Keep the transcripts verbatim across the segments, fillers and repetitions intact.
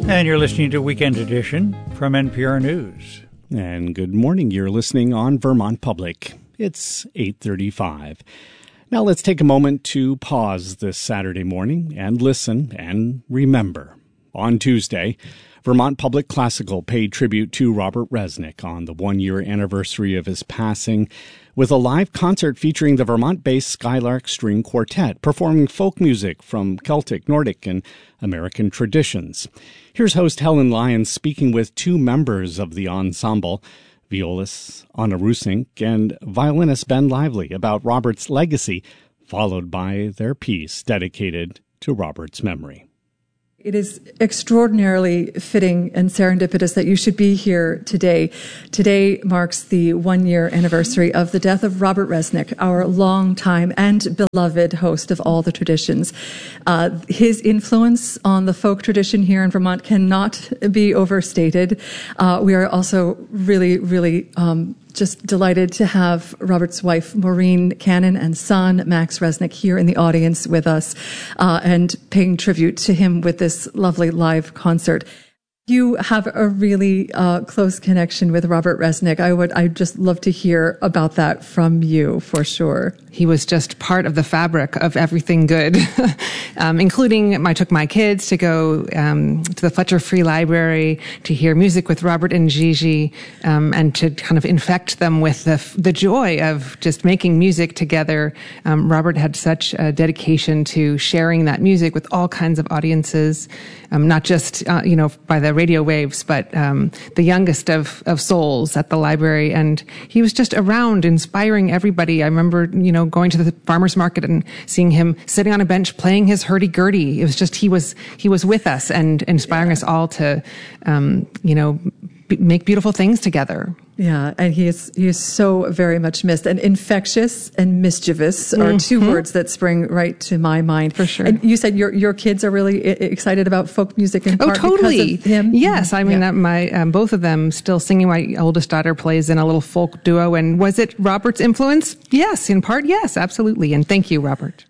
And you're listening to Weekend Edition from N P R News. And good morning. You're listening on Vermont Public. It's eight thirty-five. Now let's take a moment to pause this Saturday morning and listen and remember. On Tuesday, Vermont Public Classical paid tribute to Robert Resnick on the one-year anniversary of his passing with a live concert featuring the Vermont-based Skylark String Quartet, performing folk music from Celtic, Nordic, and American traditions. Here's host Helen Lyons speaking with two members of the ensemble, violist Anna Rusink and violinist Ben Lively, about Robert's legacy, followed by their piece dedicated to Robert's memory. It is extraordinarily fitting and serendipitous that you should be here today. Today marks the one-year anniversary of the death of Robert Resnick, our longtime and beloved host of all the traditions. Uh, his influence on the folk tradition here in Vermont cannot be overstated. Uh, we are also really, really um, just delighted to have Robert's wife, Maureen Cannon, and son, Max Resnick, here in the audience with us uh, and paying tribute to him with this lovely live concert. You have a really uh, close connection with Robert Resnick. I would, I'd just love to hear about that from you, for sure. He was just part of the fabric of everything good, um, including I took my kids to go um, to the Fletcher Free Library to hear music with Robert and Gigi, um, and to kind of infect them with the the joy of just making music together. Um, Robert had such a dedication to sharing that music with all kinds of audiences, um, not just uh, you know by the radio waves, but um, the youngest of of souls at the library. And he was just around, inspiring everybody. I remember, you know, going to the farmer's market and seeing him sitting on a bench playing his hurdy-gurdy. It was just, he was, he was with us and inspiring yeah. us all to, um, you know, b- make beautiful things together. Yeah, and he is he is so very much missed. And infectious and mischievous are mm-hmm. two words that spring right to my mind. For sure. And you said your your kids are really I- excited about folk music in part oh, totally. because of him? Yes, I mean, yeah. uh, my um, both of them still singing. My oldest daughter plays in a little folk duo. And was it Robert's influence? Yes, in part, yes, absolutely. And thank you, Robert.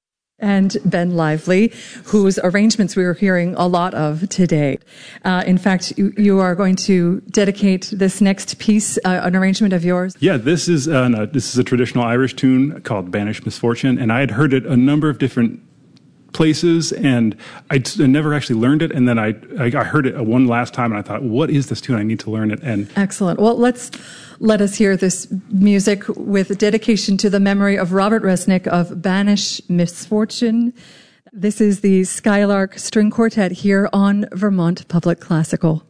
And Ben Lively, whose arrangements we were hearing a lot of today. Uh, in fact, you, you are going to dedicate this next piece, uh, an arrangement of yours. Yeah, this is an, uh, this is a traditional Irish tune called Banished Misfortune, and I had heard it a number of different places, and I never actually learned it. And then I I heard it one last time, and I thought, what is this tune? I need to learn it. And excellent. Well, let's let us hear this music with dedication to the memory of Robert Resnick of Banished Misfortune. This is the Skylark String Quartet here on Vermont Public Classical.